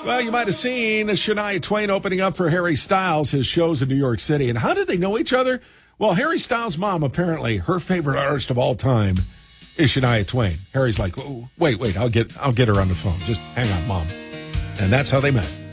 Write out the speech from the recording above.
Well, you might have seen Shania Twain opening up for Harry Styles, his shows in New York City. And how did they know each other? Well, Harry Styles' mom, apparently, her favorite artist of all time is Shania Twain. Harry's like, oh, wait, I'll get her on the phone. Just hang on, Mom. And that's how they met.